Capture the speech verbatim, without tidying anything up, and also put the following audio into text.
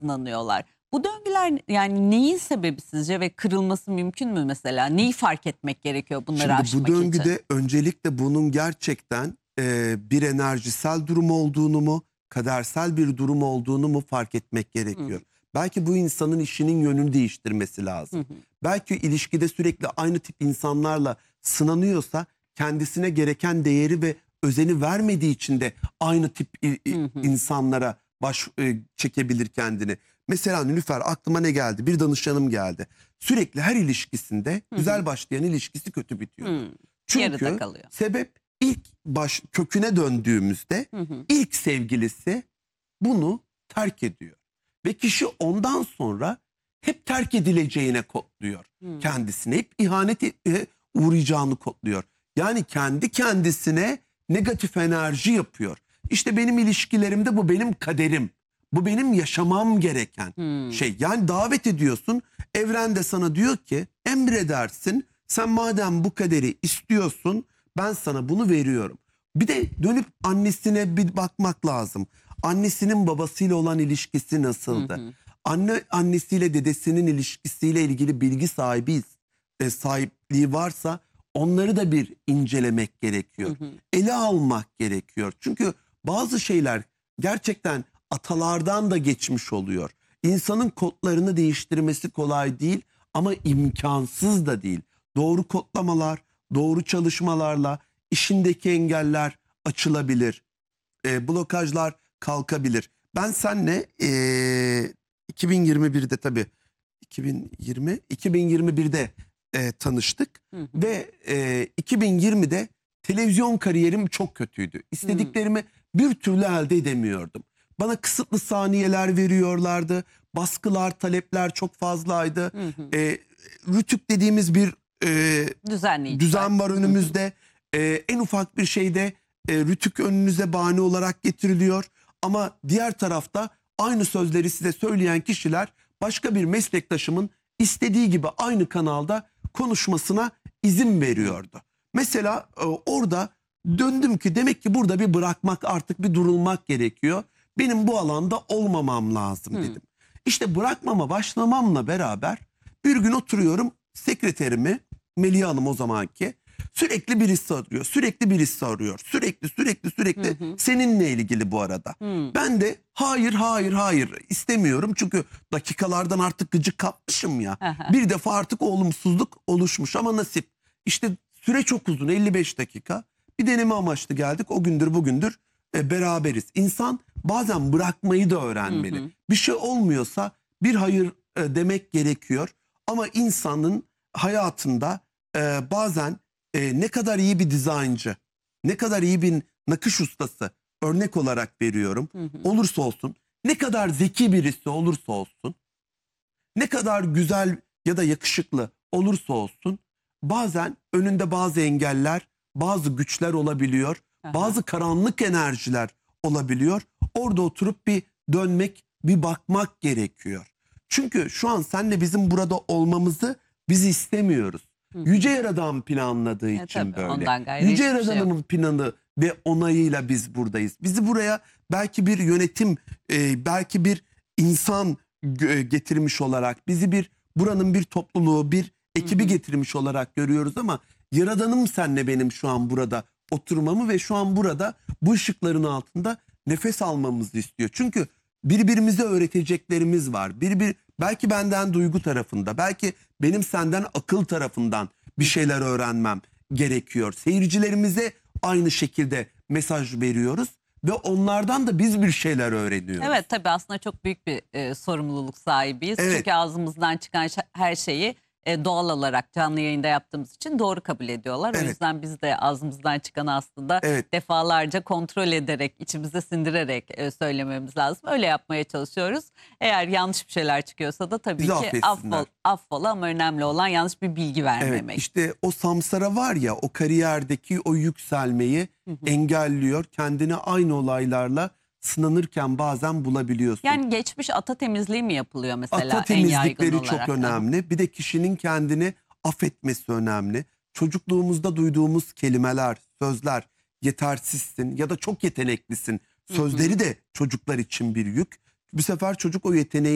sınanıyorlar. Bu döngüler yani neyin sebebi sizce ve kırılması mümkün mü mesela? Neyi fark etmek gerekiyor bunları Şimdi aşmak bu döngüde için? öncelikle bunun gerçekten e, bir enerjisel durum olduğunu mu, kadersel bir durum olduğunu mu fark etmek gerekiyor. Hı. Belki bu insanın işinin yönünü değiştirmesi Hı lazım. hı. Belki ilişkide sürekli aynı tip insanlarla sınanıyorsa kendisine gereken değeri ve özeni vermediği için de aynı tip i- i- Hı hı. insanlara baş e, çekebilir kendini. Mesela Nilüfer, aklıma ne geldi? Bir danışanım geldi. Sürekli her ilişkisinde Hı hı. güzel başlayan ilişkisi kötü bitiyordu. Hı. Yarıda Çünkü kalıyor. sebep, ilk baş köküne döndüğümüzde Hı hı. ilk sevgilisi bunu terk ediyor. Ve kişi ondan sonra hep terk edileceğine kodluyor. Hı. Kendisine hep ihanet e, uğrayacağını kodluyor. Yani kendi kendisine negatif enerji yapıyor. İşte benim ilişkilerimde bu benim kaderim. Bu benim yaşamam gereken Hı. şey. Yani davet ediyorsun. Evren de sana diyor ki emredersin. Sen madem bu kaderi istiyorsun ben sana bunu veriyorum. Bir de dönüp annesine bir bakmak lazım. Annesinin babasıyla olan ilişkisi Hı nasıldı? hı. Anne annesiyle dedesinin ilişkisiyle ilgili bilgi sahibiyiz. E, sahipliği varsa onları da bir incelemek Hı gerekiyor. hı. Ele almak gerekiyor. Çünkü bazı şeyler gerçekten atalardan da geçmiş oluyor. İnsanın kodlarını değiştirmesi kolay değil ama imkansız da değil. Doğru kodlamalar, doğru çalışmalarla işindeki engeller açılabilir. E, blokajlar kalkabilir. Ben seninle e, iki bin yirmi birde tabii iki bin yirmi iki bin yirmi birde e, tanıştık Hı hı. ve e, iki bin yirmide televizyon kariyerim çok kötüydü. İstediklerimi bir türlü elde edemiyordum. Bana kısıtlı saniyeler veriyorlardı. Baskılar, talepler çok fazlaydı. Hı hı. E, Rütük dediğimiz bir e, Düzenleyici düzen var Hı hı. önümüzde. E, en ufak bir şeyde e, Rütük önünüze bahane olarak getiriliyor. Ama diğer tarafta aynı sözleri size söyleyen kişiler başka bir meslektaşımın istediği gibi aynı kanalda konuşmasına izin veriyordu. Mesela e, orada döndüm ki demek ki burada bir bırakmak, artık bir durulmak gerekiyor. Benim bu alanda olmamam lazım Hı. dedim. İşte bırakmama başlamamla beraber bir gün oturuyorum, sekreterimi Melih Hanım o zamanki sürekli birisi arıyor, sürekli birisi arıyor, sürekli sürekli sürekli Hı hı. seninle ilgili bu arada. Hı. Ben de hayır hayır hayır istemiyorum çünkü dakikalardan artık gıcık kapmışım ya. Aha. Bir defa artık olumsuzluk oluşmuş ama nasip. İşte süre çok uzun, elli beş dakika. Bir deneme amaçlı geldik, o gündür bugündür e, beraberiz. İnsan bazen bırakmayı da öğrenmeli. Hı hı. Bir şey olmuyorsa bir hayır e, demek gerekiyor. Ama insanın hayatında e, bazen e, ne kadar iyi bir dizayncı, ne kadar iyi bir nakış ustası, örnek olarak veriyorum, Hı hı. olursa olsun, ne kadar zeki birisi olursa olsun, ne kadar güzel ya da yakışıklı olursa olsun, bazen önünde bazı engeller, bazı güçler olabiliyor, Aha. bazı karanlık enerjiler olabiliyor. Orada oturup bir dönmek, bir bakmak gerekiyor. Çünkü şu an senle bizim burada olmamızı biz istemiyoruz. Hı hı. Yüce Yaradan planladığı E, için tabii böyle. ondan gayrı Yüce hiçbir şey yok. Yaradan'ın planı ve onayıyla biz buradayız. Bizi buraya belki bir yönetim, e, belki bir insan gö- getirmiş olarak, bizi bir buranın bir topluluğu, bir ekibi Hı hı. getirmiş olarak görüyoruz ama Yaradan'ım senle benim şu an burada oturmamı ve şu an burada bu ışıkların altında nefes almamızı istiyor. Çünkü birbirimize öğreteceklerimiz var. Bir, bir, belki benden duygu tarafında, belki benim senden akıl tarafından bir şeyler öğrenmem gerekiyor. Seyircilerimize aynı şekilde mesaj veriyoruz ve onlardan da biz bir şeyler öğreniyoruz. Evet tabii aslında çok büyük bir e, sorumluluk sahibiyiz. Evet. Çünkü ağzımızdan çıkan şa- her şeyi e, doğal olarak canlı yayında yaptığımız için doğru kabul ediyorlar. O Evet. yüzden biz de ağzımızdan çıkanı aslında Evet. defalarca kontrol ederek, içimize sindirerek e, söylememiz lazım. Öyle yapmaya çalışıyoruz. Eğer yanlış bir şeyler çıkıyorsa da tabii Bizi ki affetsinler. affol, affola ama önemli olan yanlış bir bilgi Evet, vermemek. işte o samsara var ya, o kariyerdeki o yükselmeyi Hı hı. engelliyor. Kendini aynı olaylarla sınanırken bazen bulabiliyorsun. Yani geçmiş ata temizliği mi yapılıyor mesela Ata en yaygın temizlikleri çok olarak? Aha. önemli. Bir de kişinin kendini affetmesi önemli. Çocukluğumuzda duyduğumuz kelimeler, sözler, yetersizsin ya da çok yeteneklisin Hı hı. sözleri de çocuklar için bir yük. Bu sefer çocuk o yeteneği